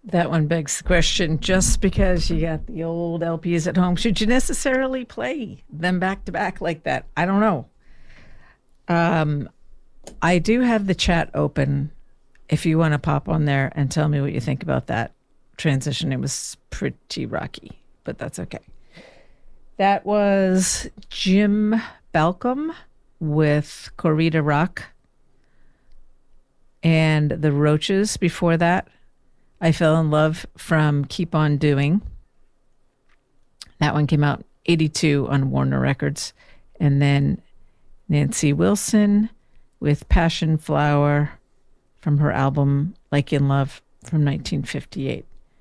That one begs the question, just because you got the old LPs at home, should you necessarily play them back to back like that? I don't know. I do have the chat open if you want to pop on there and tell me what you think about that transition. It was pretty rocky, but that's okay. That was Jim Balcom with Corrida Rock, and the Roaches before that. I Fell in Love from Keep On Doing. That one came out 82 on Warner Records. And then Nancy Wilson with Passion Flower from her album Like in Love from 1958.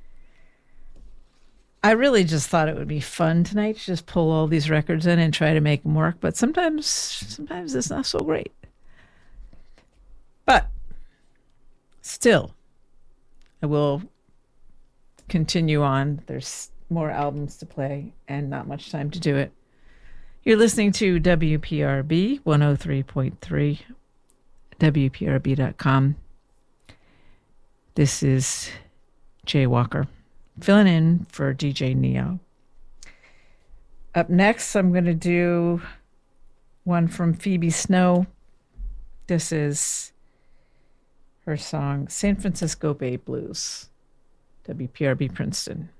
I really just thought it would be fun tonight to just pull all these records in and try to make them work, but sometimes it's not so great. But still, I will continue on. There's more albums to play and not much time to do it. You're listening to WPRB 103.3, WPRB.com. This is Jay Walker, filling in for DJ Neo. Up next, I'm going to do one from Phoebe Snow. This is her song, San Francisco Bay Blues, WPRB Princeton.